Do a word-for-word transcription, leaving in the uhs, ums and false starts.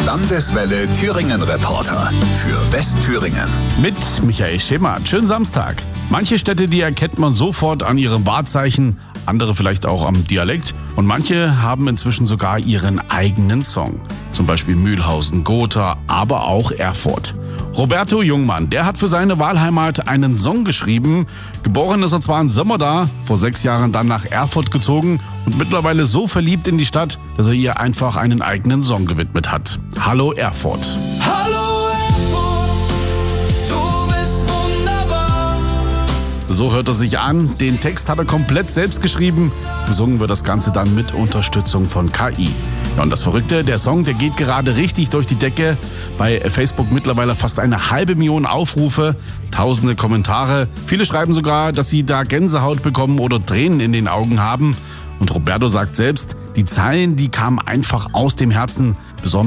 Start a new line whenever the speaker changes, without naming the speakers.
Landeswelle Thüringen Reporter für Westthüringen.
Mit Michael Schemert. Schönen Samstag. Manche Städte, die erkennt man sofort an ihrem Wahrzeichen, andere vielleicht auch am Dialekt. Und manche haben inzwischen sogar ihren eigenen Song. Zum Beispiel Mühlhausen, Gotha, aber auch Erfurt. Roberto Jungmann, der hat für seine Wahlheimat einen Song geschrieben. Geboren ist er zwar in Sömmerda, vor sechs Jahren dann nach Erfurt gezogen und mittlerweile so verliebt in die Stadt, dass er ihr einfach einen eigenen Song gewidmet hat. Hallo Erfurt.
Hallo Erfurt, du bist wunderbar.
So hört er sich an. Den Text hat er komplett selbst geschrieben. Gesungen wird das Ganze dann mit Unterstützung von K I. Ja, und das Verrückte, der Song, der geht gerade richtig durch die Decke. Bei Facebook mittlerweile fast eine halbe Million Aufrufe, tausende Kommentare. Viele schreiben sogar, dass sie da Gänsehaut bekommen oder Tränen in den Augen haben. Und Roberto sagt selbst, die Zeilen, die kamen einfach aus dem Herzen, besonders